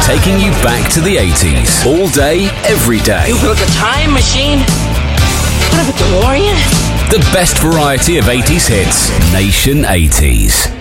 taking you back to the 80s. All day, every day. You built a time machine? What, a DeLorean? The best variety of 80s hits. Nation 80s.